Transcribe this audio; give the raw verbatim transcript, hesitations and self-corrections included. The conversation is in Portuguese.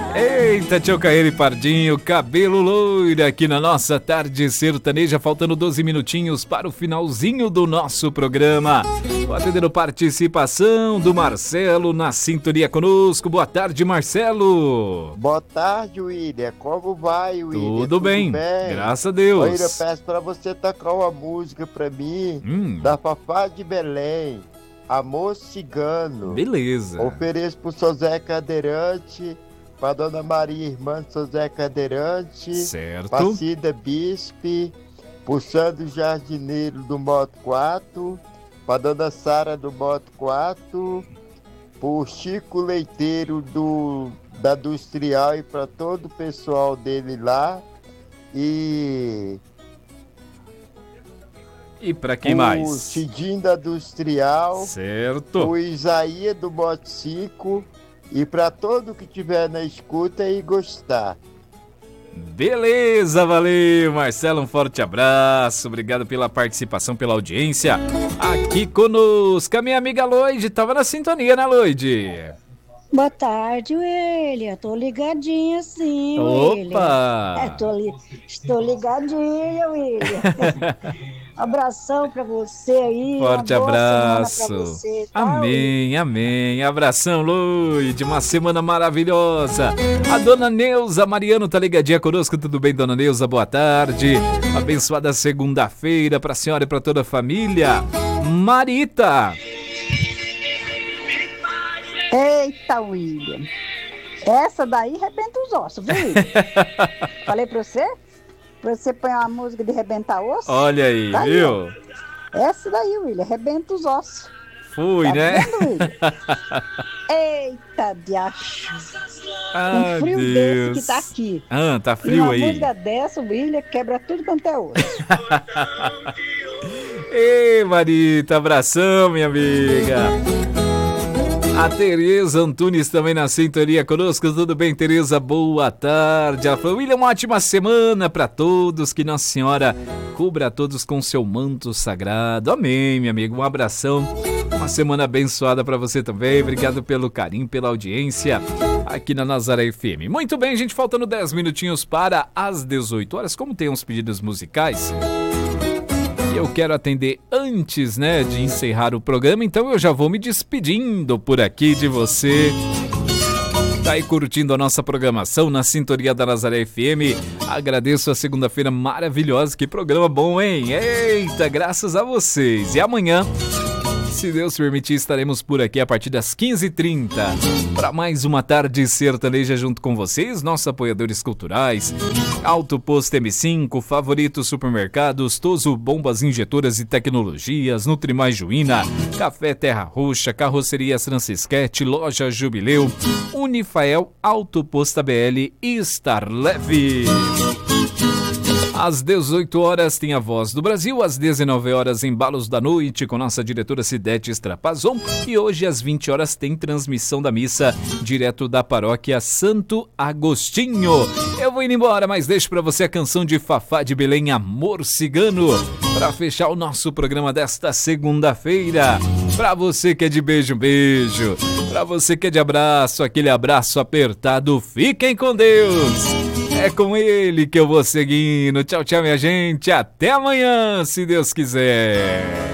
Eita, tio Caíri Pardinho, cabelo loiro aqui na nossa tarde sertaneja, faltando doze minutinhos para o finalzinho do nosso programa. Vou atendendo participação do Marcelo na sintonia conosco. Boa tarde, Marcelo. Boa tarde, William. Como vai, William? Tudo, Tudo bem? bem, graças a Deus. William, peço para você tocar uma música para mim, hum. da Fafá de Belém, Amor Cigano. Beleza. Ofereço pro seu Zé Cadeirante, pra Dona Maria, irmã do seu Zé Cadeirante, certo. pra Cida Bispe, pro Sandro Jardineiro do Moto quatro, pra Dona Sara do Moto quatro, pro Chico Leiteiro do, da Industrial e pra todo o pessoal dele lá. E... E pra quem o mais? O Cidinho da Industrial. Certo. O Isaías do Moto cinco. E para todo que tiver na escuta e gostar. Beleza, valeu, Marcelo, um forte abraço, obrigado pela participação, pela audiência aqui conosco. A minha amiga Loide, tava na sintonia, né, Loide? Boa tarde, William. Tô ligadinha sim, William. Opa! É, tô li... Estou ligadinha, William. Abração pra você aí. Forte uma boa abraço. semana pra você, tá, amém, William? amém. Abração, Luide. Uma semana maravilhosa. A dona Neuza Mariano tá ligadinha conosco. Tudo bem, dona Neuza? Boa tarde. Abençoada segunda-feira pra senhora e pra toda a família. Marita. Eita, William. Essa daí rebenta os ossos, viu, William? Falei pra você? Pra você pôr uma música de rebentar osso? Olha aí, tá viu? Aí, essa daí, William, rebenta os ossos. Fui, tá né? Vendo, William? Eita, diacho. Ah, um frio Deus. desse que tá aqui. Ah, tá frio e uma aí. Uma música dessa, o William quebra tudo quanto é osso. Ei, Marita, abração, minha amiga. A Tereza Antunes também na sintonia conosco. Tudo bem, Tereza? Boa tarde. Ela falou, William, uma ótima semana para todos. Que Nossa Senhora cubra a todos com seu manto sagrado. Amém, minha amiga. Um abração. Uma semana abençoada para você também. Obrigado pelo carinho, pela audiência aqui na Nazaré F M. Muito bem, gente. Faltando dez minutinhos para as dezoito horas. Como tem uns pedidos musicais... eu quero atender antes, né, de encerrar o programa, então eu já vou me despedindo por aqui de você. Tá aí curtindo a nossa programação na sintonia da Nazaré F M. Agradeço a segunda-feira maravilhosa, que programa bom, hein? Eita, graças a vocês. E amanhã, se Deus permitir, estaremos por aqui a partir das quinze e trinta para mais uma tarde sertaneja junto com vocês, nossos apoiadores culturais, Auto Posto M cinco, Favorito Supermercados, Toso Bombas Injetoras e Tecnologias, Nutrimais Juína, Café Terra Roxa, Carrocerias Francisquete, Loja Jubileu, Unifael, Auto Posto A B L e Star Leve. Às dezoito horas tem a Voz do Brasil, às dezenove horas Embalos da Noite com nossa diretora Cidete Strapazon e hoje às vinte horas tem transmissão da missa direto da paróquia Santo Agostinho. Eu vou indo embora, mas deixo pra você a canção de Fafá de Belém, Amor Cigano, pra fechar o nosso programa desta segunda-feira. Pra você que é de beijo, beijo. Pra você que é de abraço, aquele abraço apertado. Fiquem com Deus. É com ele que eu vou seguindo. Tchau, tchau, minha gente. Até amanhã, se Deus quiser.